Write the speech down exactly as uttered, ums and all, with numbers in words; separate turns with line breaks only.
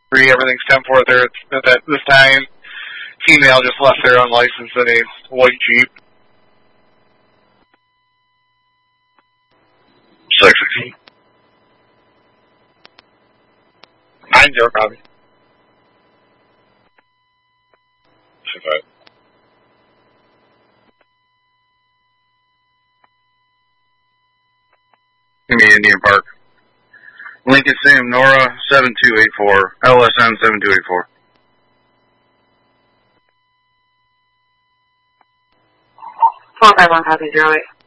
Three, everything's ten four there. At that this time, female just left there unlicensed in a white Jeep.
Six sixteen.
Nine zero copy.
Six five.
Give me Indian Park. Lincoln Sam Nora seven two eight four. L S N seven two eight four.
Four five one copy zero eight.